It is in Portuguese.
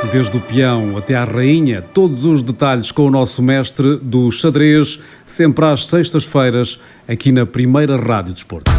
Desde o peão até à rainha, todos os detalhes com o nosso mestre do xadrez, sempre às sextas-feiras, aqui na Primeira Rádio Desporto.